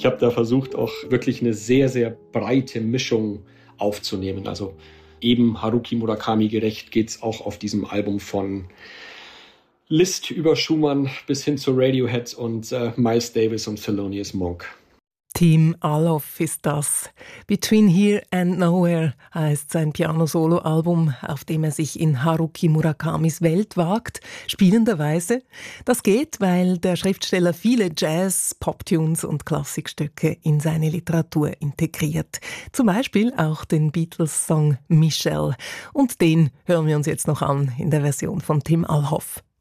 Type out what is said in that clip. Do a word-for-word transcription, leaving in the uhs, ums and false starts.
Ich habe da versucht, auch wirklich eine sehr, sehr breite Mischung aufzunehmen. Also eben Haruki Murakami gerecht geht's auch auf diesem Album von Liszt über Schumann bis hin zu Radiohead und äh, Miles Davis und Thelonious Monk. Tim Alhoff ist das. Between Here and Nowhere heißt sein Piano-Solo-Album, auf dem er sich in Haruki Murakamis Welt wagt, spielenderweise. Das geht, weil der Schriftsteller viele Jazz-, Pop-Tunes und Klassikstücke in seine Literatur integriert. Zum Beispiel auch den Beatles-Song Michelle. Und den hören wir uns jetzt noch an in der Version von Tim Alhoff.